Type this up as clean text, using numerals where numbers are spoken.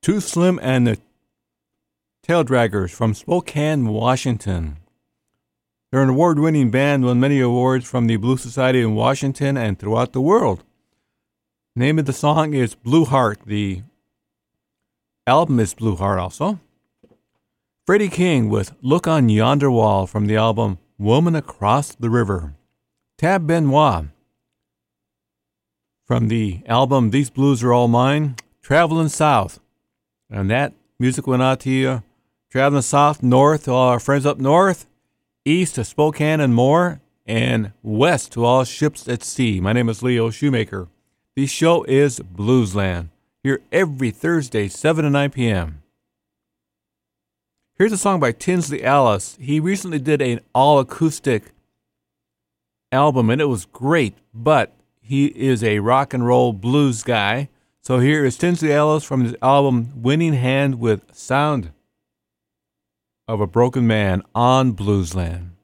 Too Slim and the Tail Draggers from Spokane, Washington. They're an award-winning band, won many awards from the Blues Society in Washington and throughout the world. The name of the song is Blue Heart. The album is Blue Heart also. Freddie King with Look on Yonder Wall from the album Woman Across the River. Tab Benoit from the album These Blues Are All Mine, Traveling South. And that music went out to you, traveling south, north to all our friends up north, east to Spokane and more, and west to all ships at sea. My name is Leo Shoemaker. The show is Bluesland, here every Thursday, 7 to 9 p.m. Here's a song by Tinsley Ellis. He recently did an all-acoustic album, and it was great, but he is a rock and roll blues guy. So here is Tinsley Ellis from his album Winning Hand with Sound of a Broken Man on Bluesland.